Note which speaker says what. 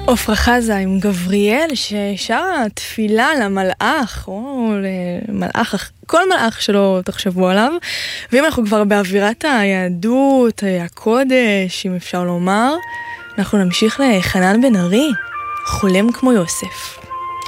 Speaker 1: עפרה חזה עם גבריאל ששרה תפילה למלאך או למלאך, כל מלאך שלא תחשבו עליו. ואם אנחנו כבר באווירת היהדות, הקודש, אם אפשר לומר, אנחנו נמשיך לחנן בן ארי, חולם כמו יוסף.